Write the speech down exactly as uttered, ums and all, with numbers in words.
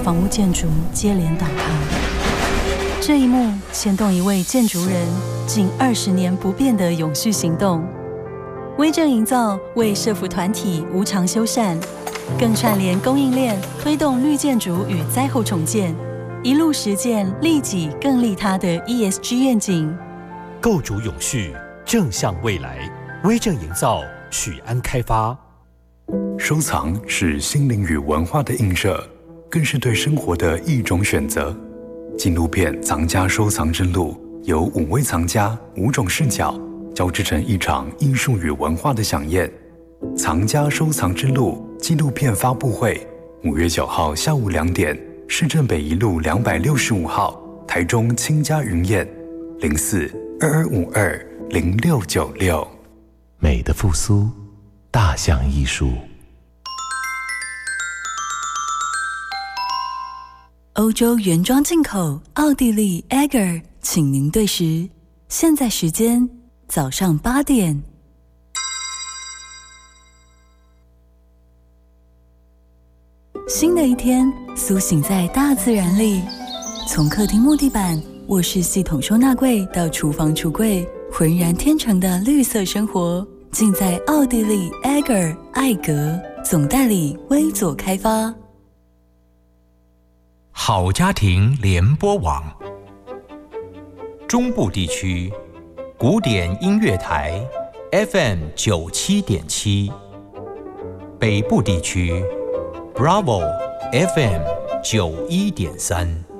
房屋建筑接连倒塌。这一幕牵动一位建筑人近二十年不变的永续行动。威正营造为社福团体无偿修缮，更串联供应链，推动绿建筑与灾后重建，一路实践利己更利他的 E S G 愿景。 构筑永续，正向未来。威正营造，许安开发。 收藏是心灵与文化的映射，更是对生活的一种选择。纪录片《藏家收藏之路》由五位藏家五种视角交织成一场艺术与文化的飨宴。藏家收藏之路纪录片发布会，五月九号下午两点，市政北一路两百六十五号，台中清家云宴，零四二二五二零六九六。 美的复苏，大象艺术。 欧洲原装进口奥地利 Egger， 请您对时。现在时间早上八点。新的一天，苏醒在大自然里。从客厅木地板、卧室系统收纳柜到厨房橱柜，浑然天成的绿色生活，尽在奥地利 Egger 艾格总代理微左开发。 好家庭联播网，中部地区古典音乐台 F M 九七点七，北部地区 Bravo F M 九一点三。